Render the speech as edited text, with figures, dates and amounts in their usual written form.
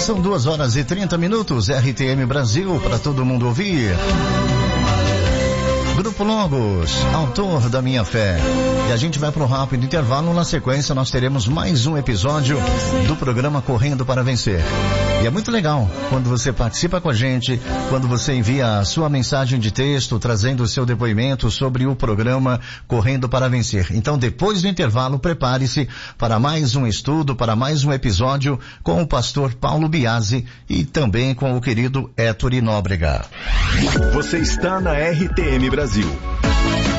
São 2h30, RTM Brasil, para todo mundo ouvir. Grupo Logos, autor da minha fé. E a gente vai para um rápido intervalo. Na sequência nós teremos mais um episódio do programa Correndo para Vencer. E é muito legal quando você participa com a gente, quando você envia a sua mensagem de texto, trazendo o seu depoimento sobre o programa Correndo para Vencer. Então, depois do intervalo, prepare-se para mais um estudo, para mais um episódio com o pastor Paulo Biasi e também com o querido Héctor Nóbrega. Você está na RTM Brasil.